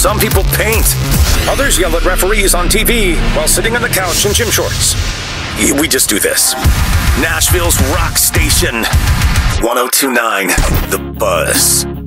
Some people paint. Others yell at referees on TV while sitting on the couch in gym shorts. We just do this. Nashville's rock station. 102.9 The Buzz.